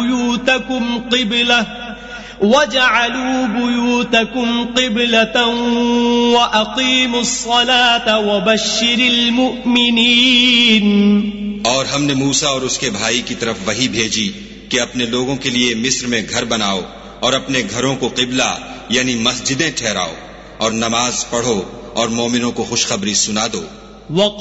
बुयूतकुम क़िबलतन व अक़ीमुस्सलात व बश्शिरिल मुअ्मिनीन। और हमने मूसा और उसके भाई की तरफ वही भेजी कि अपने लोगों के लिए मिस्र में घर बनाओ और अपने घरों को क़िबला यानी मस्जिदें ठहराओ और नमाज पढ़ो और मोमिनों को खुशखबरी सुना दो।